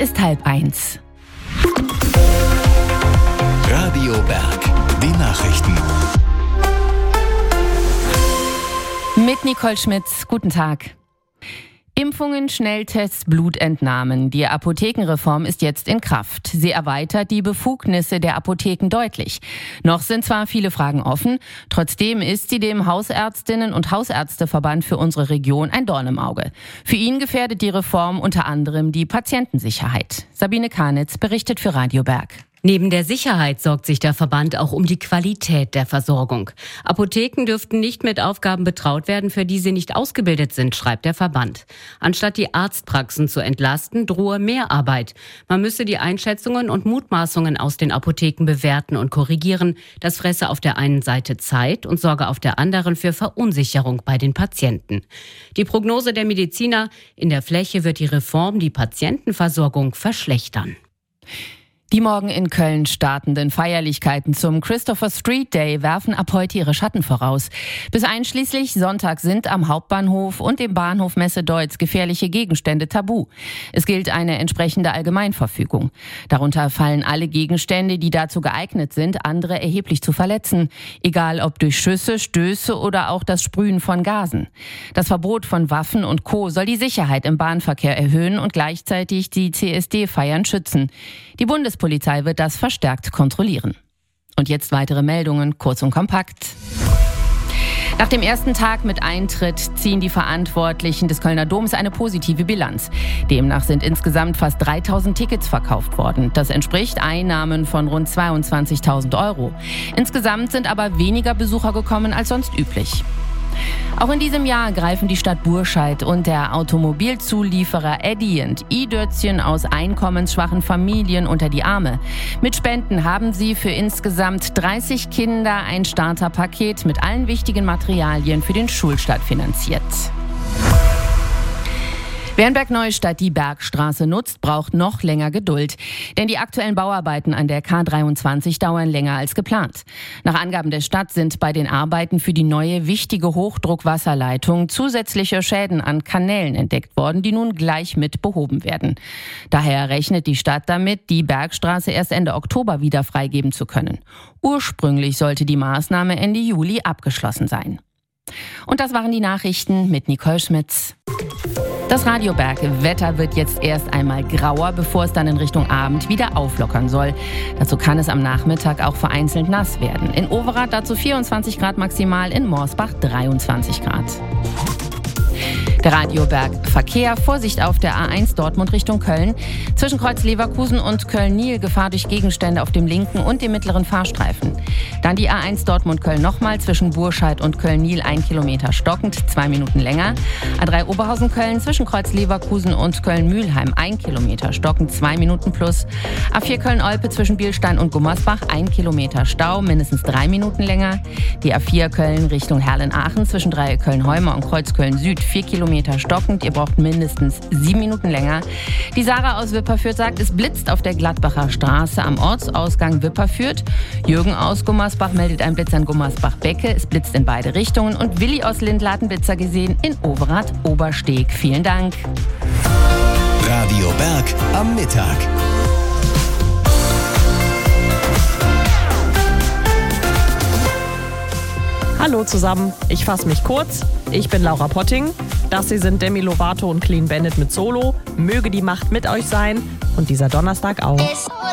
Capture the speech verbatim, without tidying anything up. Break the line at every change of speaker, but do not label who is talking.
ist halb eins.
Radio Berg, die Nachrichten.
Mit Nicole Schmitz, guten Tag. Impfungen, Schnelltests, Blutentnahmen. Die Apothekenreform ist jetzt in Kraft. Sie erweitert die Befugnisse der Apotheken deutlich. Noch sind zwar viele Fragen offen, trotzdem ist sie dem Hausärztinnen- und Hausärzteverband für unsere Region ein Dorn im Auge. Für ihn gefährdet die Reform unter anderem die Patientensicherheit. Sabine Karnitz berichtet für Radio Berg.
Neben der Sicherheit sorgt sich der Verband auch um die Qualität der Versorgung. Apotheken dürften nicht mit Aufgaben betraut werden, für die sie nicht ausgebildet sind, schreibt der Verband. Anstatt die Arztpraxen zu entlasten, drohe mehr Arbeit. Man müsse die Einschätzungen und Mutmaßungen aus den Apotheken bewerten und korrigieren. Das fresse auf der einen Seite Zeit und sorge auf der anderen für Verunsicherung bei den Patienten. Die Prognose der Mediziner: In der Fläche wird die Reform die Patientenversorgung verschlechtern.
Die morgen in Köln startenden Feierlichkeiten zum Christopher Street Day werfen ab heute ihre Schatten voraus. Bis einschließlich Sonntag sind am Hauptbahnhof und dem Bahnhof Messe-Deutz gefährliche Gegenstände tabu. Es gilt eine entsprechende Allgemeinverfügung. Darunter fallen alle Gegenstände, die dazu geeignet sind, andere erheblich zu verletzen. Egal ob durch Schüsse, Stöße oder auch das Sprühen von Gasen. Das Verbot von Waffen und Co. soll die Sicherheit im Bahnverkehr erhöhen und gleichzeitig die C S D-Feiern schützen. Die Bundespolizei wird das verstärkt kontrollieren. Und jetzt weitere Meldungen, kurz und kompakt. Nach dem ersten Tag mit Eintritt ziehen die Verantwortlichen des Kölner Doms eine positive Bilanz. Demnach sind insgesamt fast dreitausend Tickets verkauft worden. Das entspricht Einnahmen von rund zweiundzwanzigtausend Euro. Insgesamt sind aber weniger Besucher gekommen als sonst üblich. Auch in diesem Jahr greifen die Stadt Burscheid und der Automobilzulieferer Adient i-Dötzchen aus einkommensschwachen Familien unter die Arme. Mit Spenden haben sie für insgesamt dreißig Kinder ein Starterpaket mit allen wichtigen Materialien für den Schulstart finanziert. Wer in Bergneustadt die Bergstraße nutzt, braucht noch länger Geduld. Denn die aktuellen Bauarbeiten an der K dreiundzwanzig dauern länger als geplant. Nach Angaben der Stadt sind bei den Arbeiten für die neue wichtige Hochdruckwasserleitung zusätzliche Schäden an Kanälen entdeckt worden, die nun gleich mit behoben werden. Daher rechnet die Stadt damit, die Bergstraße erst Ende Oktober wieder freigeben zu können. Ursprünglich sollte die Maßnahme Ende Juli abgeschlossen sein. Und das waren die Nachrichten mit Nicole Schmitz. Das Radio Berg Wetter wird jetzt erst einmal grauer, bevor es dann in Richtung Abend wieder auflockern soll. Dazu kann es am Nachmittag auch vereinzelt nass werden. In Overath dazu vierundzwanzig Grad maximal, in Morsbach dreiundzwanzig Grad. Der Radio Berg Verkehr. Vorsicht auf der A eins Dortmund Richtung Köln. Zwischen Kreuz Leverkusen und Köln-Nil Gefahr durch Gegenstände auf dem linken und dem mittleren Fahrstreifen. Dann die A eins Dortmund-Köln nochmal zwischen Burscheid und Köln-Nil ein Kilometer stockend, zwei Minuten länger. A drei Oberhausen-Köln zwischen Kreuz Leverkusen und Köln-Mühlheim ein Kilometer stockend, zwei Minuten plus. A vier Köln-Olpe zwischen Bielstein und Gummersbach ein Kilometer Stau, mindestens drei Minuten länger. Die A vier Köln Richtung Herlen-Aachen zwischen Dreieck Köln-Heumer und Kreuz Köln-Süd vier Kilometer stockend, ihr braucht mindestens sieben Minuten länger. Die Sarah aus Wipperfürth sagt, es blitzt auf der Gladbacher Straße am Ortsausgang Wipperfürth. Jürgen aus Gummersbach meldet ein Blitz an Gummersbach-Becke. Es blitzt in beide Richtungen. Und Willi aus Lindl hat einen Blitzer gesehen in Overath-Obersteg. Vielen Dank.
Radio Berg am Mittag.
Hallo zusammen, ich fasse mich kurz. Ich bin Laura Potting. Das hier sind Demi Lovato und Clean Bandit mit Solo. Möge die Macht mit euch sein und dieser Donnerstag auch.